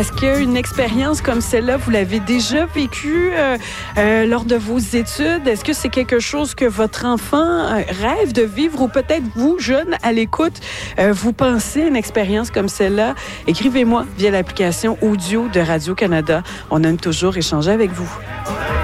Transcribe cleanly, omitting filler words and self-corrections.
Est-ce qu'une expérience comme celle-là, vous l'avez déjà vécue lors de vos études? Est-ce que c'est quelque chose que votre enfant rêve de vivre ou peut-être vous, jeunes, à l'écoute, vous pensez à une expérience comme celle-là? Écrivez-moi via l'application audio de Radio-Canada. On aime toujours échanger avec vous.